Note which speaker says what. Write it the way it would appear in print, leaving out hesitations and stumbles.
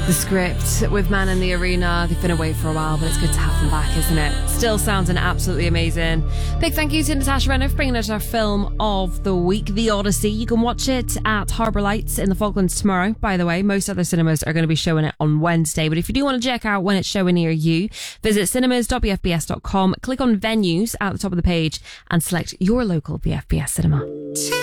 Speaker 1: The Script with Man in the Arena. They've been away for a while, but it's good to have them back, isn't it? Still sounding absolutely amazing. Big thank you to Natasha Renner for bringing us our film of the week, The Odyssey. You can watch it at Harbour Lights in the Falklands tomorrow, by the way. Most other cinemas are going to be showing it on Wednesday, but if you do want to check out when it's showing near you, visit cinemas.bfbs.com, click on venues at the top of the page and select your local BFBS cinema.